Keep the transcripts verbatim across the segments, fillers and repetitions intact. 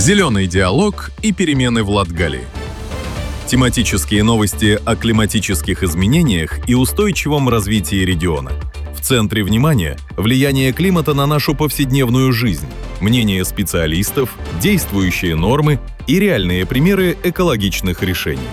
Зеленый диалог и перемены в Латгалии. Тематические новости о климатических изменениях и устойчивом развитии региона. В центре внимания – влияние климата на нашу повседневную жизнь, мнения специалистов, действующие нормы и реальные примеры экологичных решений.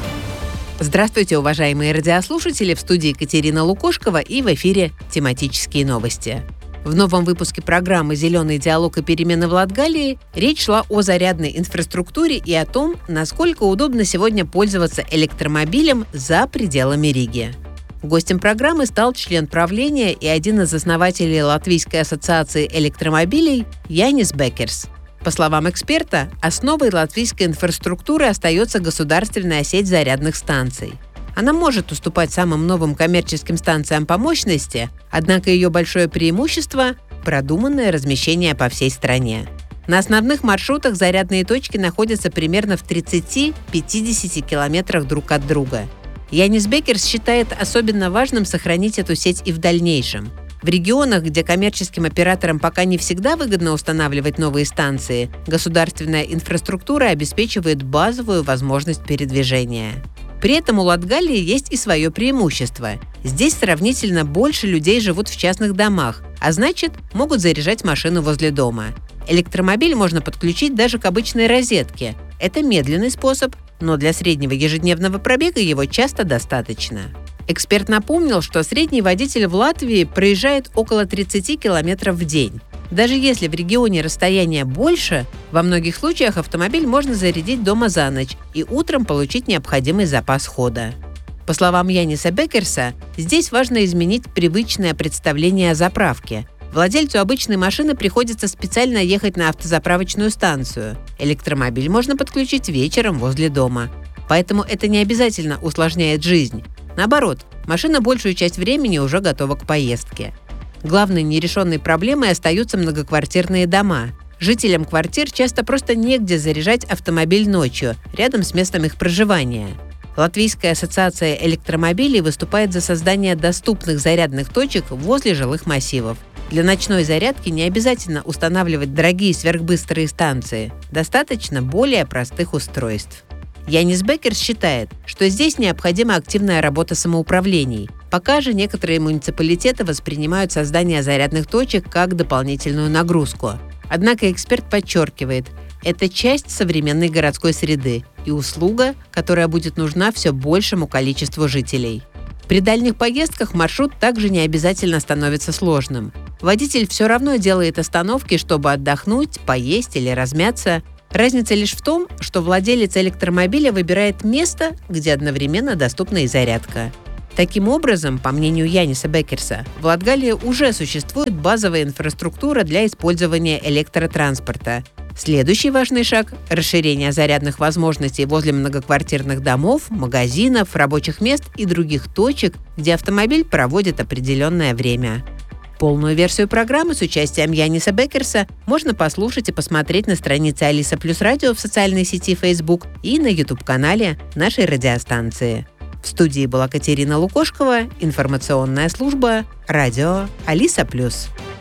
Здравствуйте, уважаемые радиослушатели! В студии Екатерина Лукошкова и в эфире «Тематические новости». В новом выпуске программы «Зеленый диалог и перемены в Латгалии» речь шла о зарядной инфраструктуре и о том, насколько удобно сегодня пользоваться электромобилем за пределами Риги. Гостем программы стал член правления и один из основателей Латвийской ассоциации электромобилей Янис Бекерс. По словам эксперта, основой латвийской инфраструктуры остается государственная сеть зарядных станций. Она может уступать самым новым коммерческим станциям по мощности, однако ее большое преимущество – продуманное размещение по всей стране. На основных маршрутах зарядные точки находятся примерно в тридцати-пятидесяти километрах друг от друга. Янис Бекерс считает особенно важным сохранить эту сеть и в дальнейшем. В регионах, где коммерческим операторам пока не всегда выгодно устанавливать новые станции, государственная инфраструктура обеспечивает базовую возможность передвижения. При этом у Латгалии есть и свое преимущество. Здесь сравнительно больше людей живут в частных домах, а значит, могут заряжать машину возле дома. Электромобиль можно подключить даже к обычной розетке. Это медленный способ, но для среднего ежедневного пробега его часто достаточно. Эксперт напомнил, что средний водитель в Латвии проезжает около тридцати километров в день. Даже если в регионе расстояние больше, во многих случаях автомобиль можно зарядить дома за ночь и утром получить необходимый запас хода. По словам Яниса Бекерса, здесь важно изменить привычное представление о заправке. Владельцу обычной машины приходится специально ехать на автозаправочную станцию. Электромобиль можно подключить вечером возле дома. Поэтому это не обязательно усложняет жизнь. Наоборот, машина большую часть времени уже готова к поездке. Главной нерешенной проблемой остаются многоквартирные дома. Жителям квартир часто просто негде заряжать автомобиль ночью, рядом с местом их проживания. Латвийская ассоциация электромобилей выступает за создание доступных зарядных точек возле жилых массивов. Для ночной зарядки не обязательно устанавливать дорогие сверхбыстрые станции. Достаточно более простых устройств. Янис Бекерс считает, что здесь необходима активная работа самоуправлений. Пока же некоторые муниципалитеты воспринимают создание зарядных точек как дополнительную нагрузку. Однако эксперт подчеркивает, это часть современной городской среды и услуга, которая будет нужна все большему количеству жителей. При дальних поездках маршрут также не обязательно становится сложным. Водитель все равно делает остановки, чтобы отдохнуть, поесть или размяться. Разница лишь в том, что владелец электромобиля выбирает место, где одновременно доступна и зарядка. Таким образом, по мнению Яниса Бекерса, в Латгалии уже существует базовая инфраструктура для использования электротранспорта. Следующий важный шаг – расширение зарядных возможностей возле многоквартирных домов, магазинов, рабочих мест и других точек, где автомобиль проводит определенное время. Полную версию программы с участием Яниса Бекерса можно послушать и посмотреть на странице Алиса Плюс Радио в социальной сети Facebook и на YouTube-канале нашей радиостанции. В студии была Екатерина Лукошкова, информационная служба «Радио Алиса Плюс».